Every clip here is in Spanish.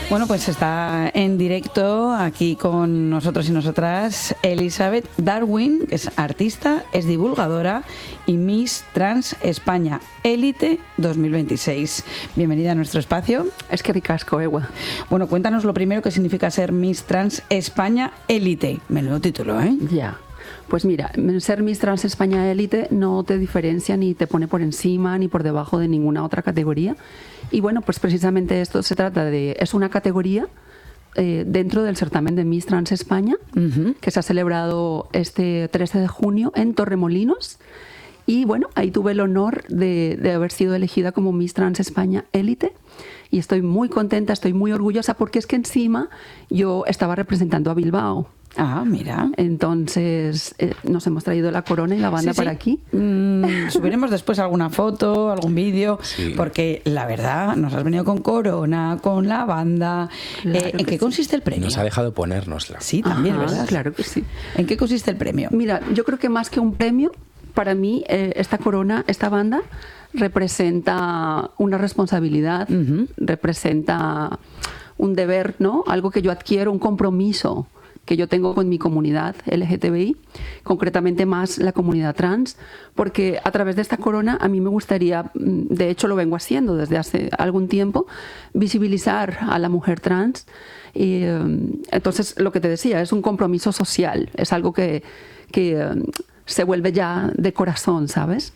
Bueno, pues está en directo aquí con nosotros y nosotras Elizabeth Darwin, que es artista, es divulgadora y Miss Trans España Élite 2026. Bienvenida a nuestro espacio. Es que ricasco, Ewa. Bueno, cuéntanos lo primero que significa ser Miss Trans España Élite. Menudo título, ¿eh? Ya. Pues mira, ser Miss Trans España Élite no te diferencia ni te pone por encima ni por debajo de ninguna otra categoría. Y bueno, pues precisamente esto se trata de... Es una categoría dentro del certamen de Miss Trans España, que se ha celebrado este 13 de junio en Torremolinos. Y bueno, ahí tuve el honor de haber sido elegida como Miss Trans España Élite. Y estoy muy contenta, estoy muy orgullosa porque es que encima yo estaba representando a Bilbao. Ah, mira. Entonces nos hemos traído la corona y la banda para aquí. Subiremos después alguna foto, algún vídeo, porque la verdad nos has venido con corona, con la banda. Claro ¿En qué consiste el premio? Nos ha dejado ponérnosla. Sí, también, Ajá, ¿verdad? claro que sí. ¿En qué consiste el premio? Mira, yo creo que más que un premio, para mí esta corona, esta banda, representa una responsabilidad, representa un deber, ¿no? Algo que yo adquiero, un compromiso que yo tengo con mi comunidad LGTBI, concretamente más la comunidad trans, porque a través de esta corona a mí me gustaría, de hecho lo vengo haciendo desde hace algún tiempo, visibilizar a la mujer trans. Y, entonces, lo que te decía, es un compromiso social, es algo que se vuelve ya de corazón, ¿sabes?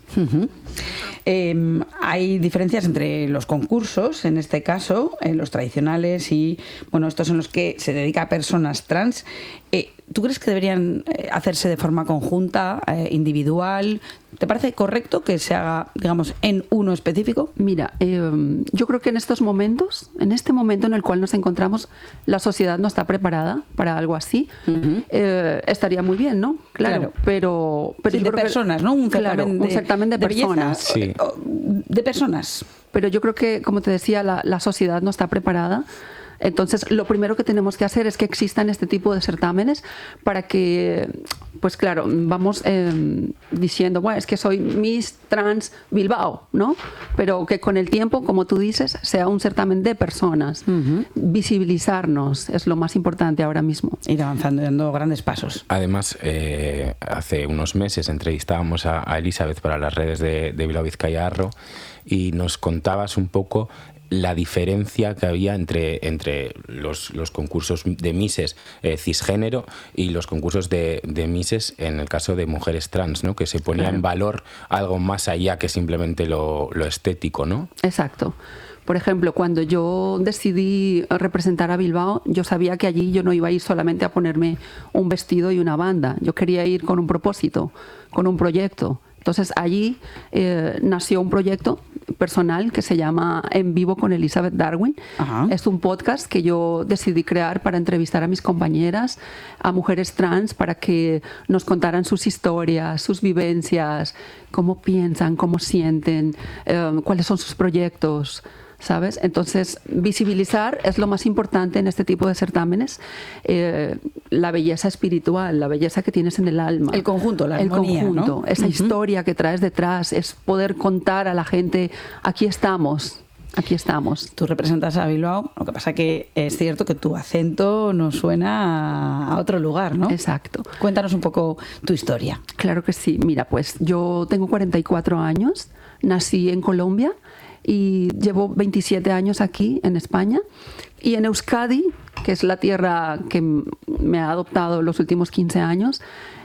Hay diferencias entre los concursos, en este caso, los tradicionales y, bueno, estos en los que se dedica a personas trans. ¿Tú crees que deberían hacerse de forma conjunta, individual? ¿Te parece correcto que se haga, digamos, en uno específico? Mira, yo creo que en estos momentos, en este momento en el cual nos encontramos, la sociedad no está preparada para algo así. Estaría muy bien, ¿no? Claro. Pero sí, de personas, ¿no? Un certamen de personas. Sí. De personas. Pero yo creo que, como te decía, la sociedad no está preparada. Entonces, lo primero que tenemos que hacer es que existan este tipo de certámenes para que, pues claro, vamos diciendo, bueno, es que soy Miss Trans Bilbao, ¿no? Pero que con el tiempo, como tú dices, sea un certamen de personas. Visibilizarnos es lo más importante ahora mismo. Ir avanzando, dando grandes pasos. Además, hace unos meses entrevistábamos a Elizabeth para las redes de Bilbao Vizcaya Arro y nos contabas un poco la diferencia que había entre los concursos de Misses cisgénero y los concursos de Misses en el caso de mujeres trans, ¿no? Que se ponía en valor algo más allá que simplemente lo estético, ¿no? Exacto. Por ejemplo, cuando yo decidí representar a Bilbao, yo sabía que allí yo no iba a ir solamente a ponerme un vestido y una banda. Yo quería ir con un propósito, con un proyecto. Entonces allí nació un proyecto personal que se llama En Vivo con Elizabeth Darwin. Ajá. Es un podcast que yo decidí crear para entrevistar a mis compañeras, a mujeres trans, para que nos contaran sus historias, sus vivencias, cómo piensan, cómo sienten, cuáles son sus proyectos, ¿sabes? Entonces, visibilizar es lo más importante en este tipo de certámenes. La belleza espiritual, la belleza que tienes en el alma. El conjunto, la armonía, ¿no? Esa historia que traes detrás, es poder contar a la gente, aquí estamos. Aquí estamos. Tú representas a Bilbao, lo que pasa que es cierto que tu acento nos suena a otro lugar, ¿no? Exacto. Cuéntanos un poco tu historia. Claro que sí. Mira, pues yo tengo 44 años, nací en Colombia y llevo 27 años aquí en España. Y en Euskadi, que es la tierra que me ha adoptado los últimos 15 años,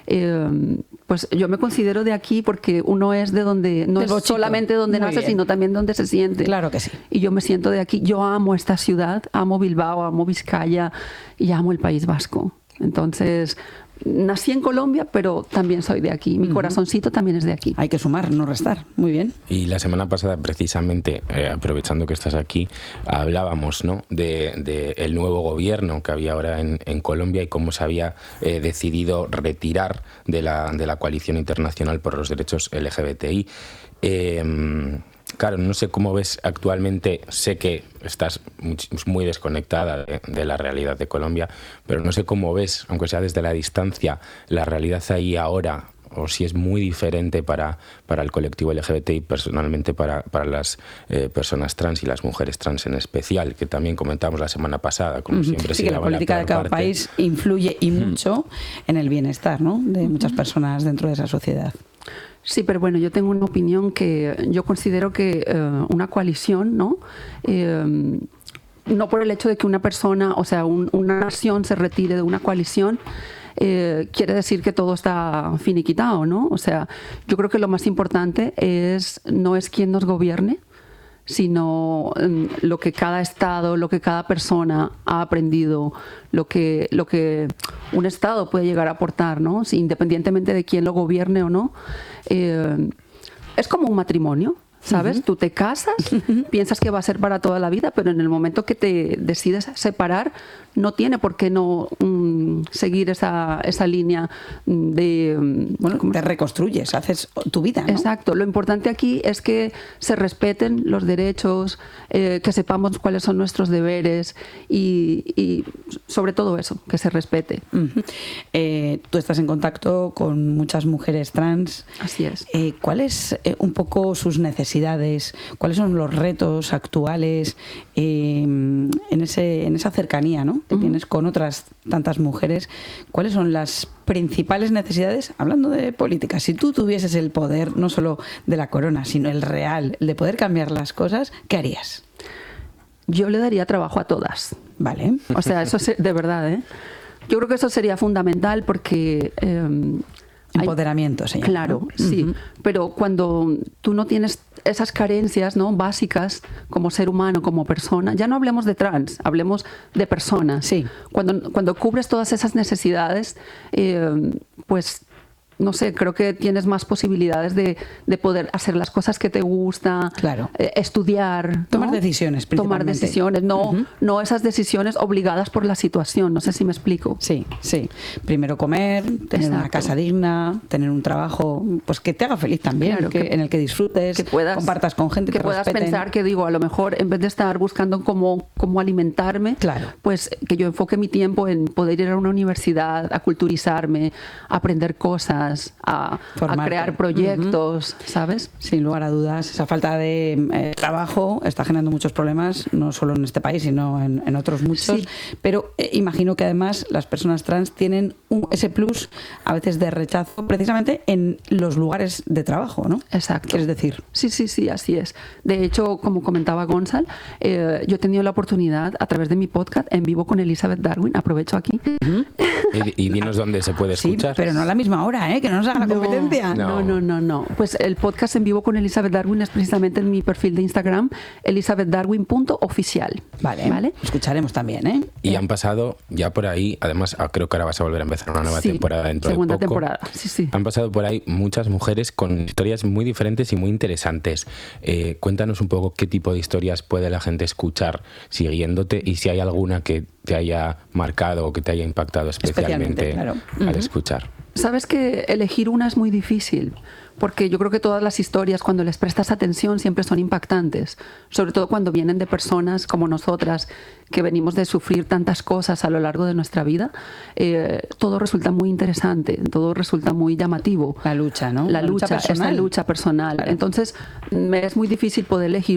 pues yo me considero de aquí porque uno es de donde, no es solamente donde nace, sino también donde se siente. Claro que sí. Y yo me siento de aquí. Yo amo esta ciudad, amo Bilbao, amo Vizcaya y amo el País Vasco. Entonces, nací en Colombia, pero también soy de aquí. Mi corazoncito también es de aquí. Hay que sumar, no restar. Muy bien. Y la semana pasada, precisamente, aprovechando que estás aquí, hablábamos, ¿no?, de el nuevo gobierno que había ahora en Colombia y cómo se había decidido retirar de la coalición internacional por los derechos LGBTI. Claro, no sé cómo ves actualmente, sé que estás muy desconectada de la realidad de Colombia, pero no sé cómo ves, aunque sea desde la distancia, la realidad ahí ahora, o si es muy diferente para el colectivo LGBTI, personalmente para las personas trans y las mujeres trans en especial, que también comentamos la semana pasada, como siempre. Sí, que la política de cada país influye y mucho en el bienestar, ¿no?, de muchas personas dentro de esa sociedad. Sí, pero bueno, yo tengo una opinión que yo considero que una coalición, ¿no? No por el hecho de que una persona, o sea, una nación se retire de una coalición, quiere decir que todo está finiquitado, ¿no? O sea, yo creo que lo más importante no es quién nos gobierne, sino lo que cada Estado, lo que cada persona ha aprendido, lo que un Estado puede llegar a aportar, ¿no? Si, independientemente de quién lo gobierne o no. Es como un matrimonio, ¿sabes? Tú te casas, piensas que va a ser para toda la vida, pero en el momento que te decides separar, no tiene por qué no seguir esa línea de... Bueno, te reconstruyes, haces tu vida, ¿no? Exacto. Lo importante aquí es que se respeten los derechos, que sepamos cuáles son nuestros deberes y sobre todo eso, que se respete. Tú estás en contacto con muchas mujeres trans. Así es. ¿Cuáles un poco sus necesidades? ¿Cuáles son los retos actuales en esa cercanía, ¿no?, que tienes con otras tantas mujeres? ¿Cuáles son las principales necesidades, hablando de política? Si tú tuvieses el poder, no solo de la corona, sino el real, el de poder cambiar las cosas, ¿qué harías? Yo le daría trabajo a todas. Vale. O sea, eso de verdad, ¿eh? Yo creo que eso sería fundamental porque... Empoderamiento, se llama, claro, ¿no? sí. Pero cuando tú no tienes esas carencias, ¿no?, básicas como ser humano, como persona, ya no hablemos de trans, hablemos de persona. Sí. Cuando cubres todas esas necesidades, pues... no sé, creo que tienes más posibilidades de poder hacer las cosas que te gusta, claro, estudiar, ¿no? Tomar decisiones, principalmente. Tomar decisiones, no esas decisiones obligadas por la situación. No sé si me explico. Sí, sí. Primero comer, tener una casa digna, tener un trabajo pues que te haga feliz también, claro, en el que disfrutes, que puedas, compartas con gente que puedas respeten. pensar que, digo, a lo mejor en vez de estar buscando cómo alimentarme, claro, pues que yo enfoque mi tiempo en poder ir a una universidad, a culturizarme, a aprender cosas, a crear proyectos, ¿sabes? Sin lugar a dudas, esa falta de trabajo está generando muchos problemas, no solo en este país, sino en otros muchos. Sí. Pero imagino que además las personas trans tienen ese plus a veces de rechazo precisamente en los lugares de trabajo, ¿no? Exacto. ¿Quieres decir? Sí, así es. De hecho, como comentaba Gonzalo, yo he tenido la oportunidad a través de mi podcast En Vivo con Elizabeth Darwin, aprovecho aquí. Y dinos dónde se puede escuchar. Sí, pero no a la misma hora, ¿eh? Que no nos haga la competencia. No. Pues el podcast En Vivo con Elizabeth Darwin es precisamente en mi perfil de Instagram, elizabethdarwin.oficial. Vale. Escucharemos también, ¿eh? Y han pasado ya por ahí, además creo que ahora vas a volver a empezar una nueva temporada dentro segunda de poco. Temporada. Sí. Han pasado por ahí muchas mujeres con historias muy diferentes y muy interesantes. Cuéntanos un poco qué tipo de historias puede la gente escuchar siguiéndote y si hay alguna que te haya marcado o que te haya impactado especialmente claro, al escuchar. Sabes que elegir una es muy difícil, porque yo creo que todas las historias, cuando les prestas atención, siempre son impactantes, sobre todo cuando vienen de personas como nosotras, que venimos de sufrir tantas cosas a lo largo de nuestra vida. Todo resulta muy interesante, todo resulta muy llamativo. La lucha, ¿no? La lucha personal. Esa lucha personal. Claro. Entonces, me es muy difícil poder elegir